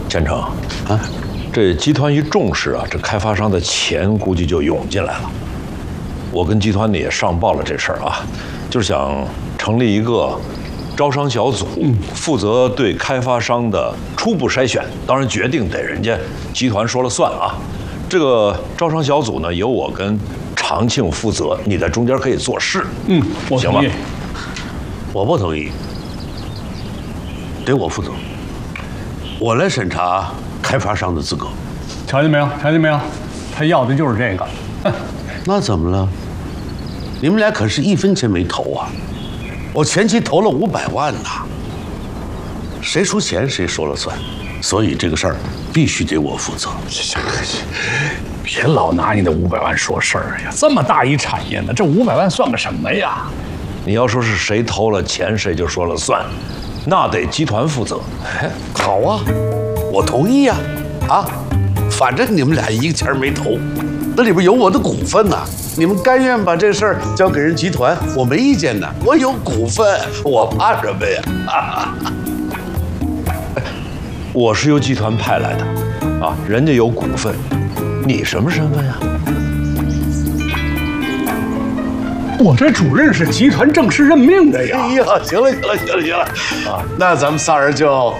建成，啊，这集团一重视啊，这开发商的钱估计就涌进来了。我跟集团里也上报了这事儿啊，就是想成立一个招商小组，负责对开发商的初步筛选，当然决定得人家集团说了算啊。这个招商小组呢，由我跟常庆负责，你在中间可以做事。 我同意。 我不同意，得我负责，我来审查开发商的资格。 瞧见没有？瞧见没有？他要的就是这个。 那怎么了？你们俩可是1分钱没投啊！我前期投了500万呐，谁出钱谁说了算，所以这个事儿必须得我负责。 别老拿你的500万说事儿呀！这么大一产业呢，这500万算个什么呀？ 你要说是谁投了钱，谁就说了算，那得集团负责。 哎，好啊，我同意呀！啊，反正你们俩1个钱没投，那里边有我的股份呐。你们甘愿把这事儿交给人集团，我没意见的。我有股份，我怕什么呀？ 我是由集团派来的，啊，人家有股份，你什么身份呀？ 我这主任是集团正式任命的呀。 哎呀，行了，啊，那咱们仨人就